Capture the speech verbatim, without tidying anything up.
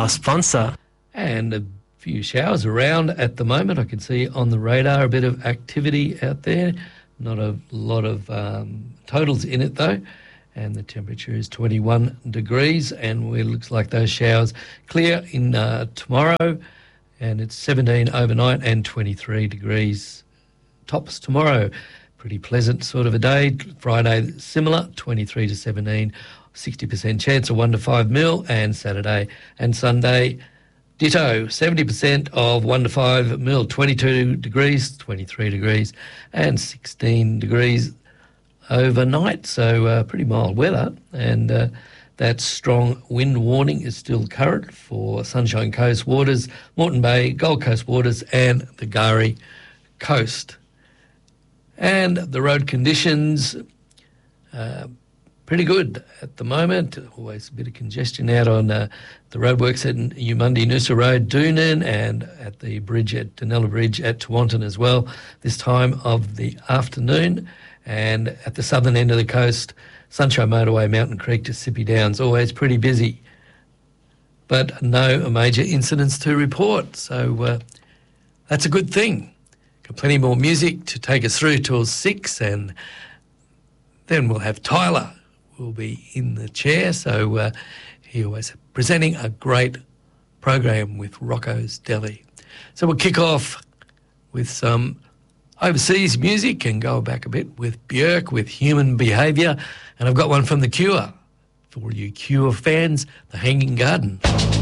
our sponsor. And a few showers around at the moment. I can see on the radar a bit of activity out there. Not a lot of um, totals in it though. And the temperature is twenty-one degrees, and it looks like those showers clear in uh, tomorrow, and it's seventeen overnight and twenty-three degrees tops tomorrow. Pretty pleasant sort of a day. Friday similar, twenty-three to seventeen, sixty percent chance of one to five mil, and Saturday and Sunday ditto, seventy percent of one to five mil, twenty-two degrees, twenty-three degrees, and sixteen degrees overnight. So uh, pretty mild weather, and uh, that strong wind warning is still current for Sunshine Coast waters, Moreton Bay, Gold Coast waters, and the K'gari Coast. And the road conditions, uh, pretty good at the moment. Always a bit of congestion out on uh, the roadworks at Eumundi Noosa Road, Doonan, and at the bridge at Dunella Bridge at Tewantin as well, this time of the afternoon. And at the southern end of the coast, Sunshine Motorway, Mountain Creek to Sippy Downs, always pretty busy. But no major incidents to report, so uh, that's a good thing. Got plenty more music to take us through till six, and then we'll have Tyler will be in the chair, so uh, he always presenting a great program with Rocco's Deli. So we'll kick off with some overseas music and go back a bit with Björk with Human Behaviour, and I've got one from The Cure for all you Cure fans, The Hanging Garden.